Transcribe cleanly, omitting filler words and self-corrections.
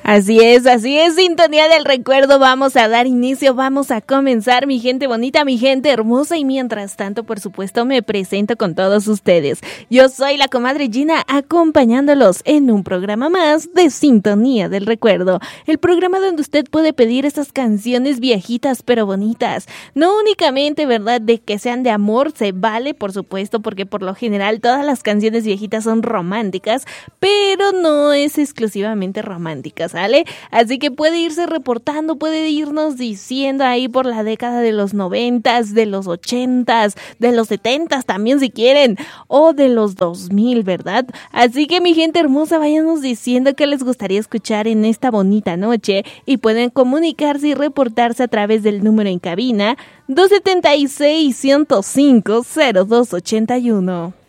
Así es, Sintonía del Recuerdo. Vamos a dar inicio, vamos a comenzar, mi gente bonita, mi gente hermosa. Y mientras tanto, por supuesto, me presento con todos ustedes. Yo soy la comadre Gina, acompañándolos en un programa más de Sintonía del Recuerdo. El programa donde usted puede pedir esas canciones viejitas pero bonitas. No únicamente, ¿verdad?, de que sean de amor, se vale, por supuesto, porque por lo general todas las canciones viejitas son románticas, pero no es exclusivamente románticas, ¿sale? Así que puede irse reportando, puede irnos diciendo ahí por la década de los 90s, de los 80s, de los 70s también si quieren, o de los 2000, ¿verdad? Así que mi gente hermosa, váyanos diciendo qué les gustaría escuchar en esta bonita noche y pueden comunicarse y reportarse a través del número en cabina 276-105-0281.